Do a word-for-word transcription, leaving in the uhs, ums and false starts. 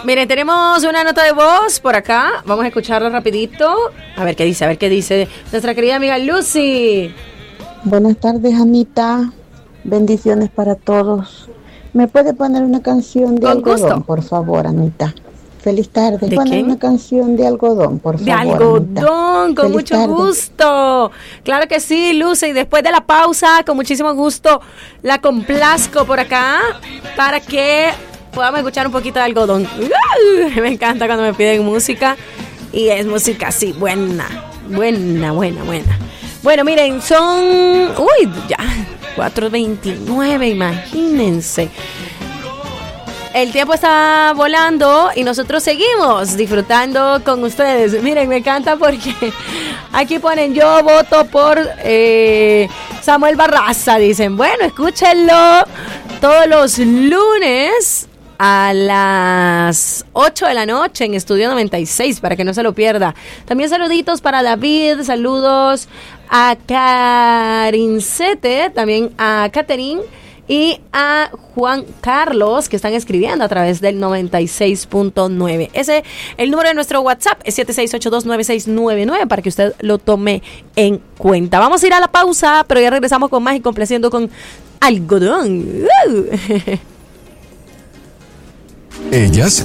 Miren, tenemos una nota de voz por acá. Vamos a escucharla rapidito. A ver qué dice, a ver qué dice nuestra querida amiga Lucy. Buenas tardes, Anita. Bendiciones para todos. ¿Me puede poner una canción de Con algodón, gusto. por favor, Anita? Feliz tarde. ¿De Poner qué? una canción de algodón, por De favor. algodón, Anita. con Feliz mucho tarde. gusto. Claro que sí, Lucy. Y después de la pausa, con muchísimo gusto, la complazco por acá para que podamos escuchar un poquito de algodón. ¡Uh! Me encanta cuando me piden música. Y es música así, buena, buena, buena, buena. Bueno, miren, son... Uy, ya, cuatro veintinueve, imagínense. El tiempo está volando y nosotros seguimos disfrutando con ustedes. Miren, me encanta porque aquí ponen yo voto por eh, Samuel Barraza. Dicen, bueno, escúchenlo todos los lunes a las ocho de la noche en Estudio noventa y seis para que no se lo pierda. También saluditos para David, saludos a Carincete, también a Catherine y a Juan Carlos, que están escribiendo a través del noventa y seis punto nueve. Ese, el número de nuestro WhatsApp es siete seis ocho dos nueve seis nueve nueve para que usted lo tome en cuenta. Vamos a ir a la pausa, pero ya regresamos con más y complaciendo con algodón. Uh. Ellas